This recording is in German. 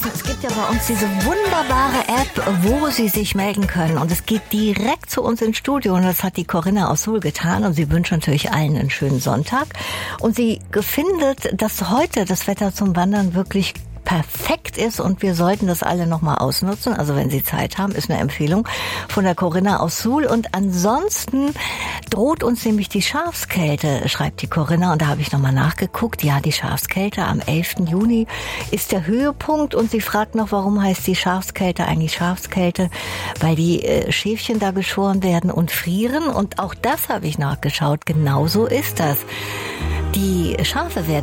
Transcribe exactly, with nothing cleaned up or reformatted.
Es gibt ja bei uns diese wunderbare App, wo Sie sich melden können. Und es geht direkt zu uns ins Studio. Und das hat die Corinna aus Suhl getan. Und sie wünscht natürlich allen einen schönen Sonntag. Und sie findet, dass heute das Wetter zum Wandern wirklich perfekt ist und wir sollten das alle nochmal ausnutzen. Also wenn Sie Zeit haben, ist eine Empfehlung von der Corinna aus Suhl. Und ansonsten droht uns nämlich die Schafskälte, schreibt die Corinna. Und da habe ich nochmal nachgeguckt. Ja, die Schafskälte am elften Juni ist der Höhepunkt. Und sie fragt noch, warum heißt die Schafskälte eigentlich Schafskälte? Weil die äh, Schäfchen da geschoren werden und frieren. Und auch das habe ich nachgeschaut. Genauso ist das. Die Schafe werden